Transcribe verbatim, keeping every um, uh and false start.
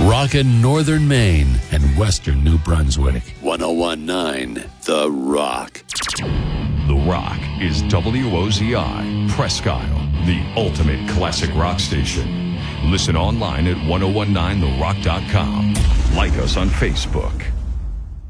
Rockin' Northern Maine and Western New Brunswick. ten nineteen The Rock. The Rock is W O Z I, Presque Isle, the ultimate classic rock station. Listen online at ten nineteen the rock dot com. Like us on Facebook.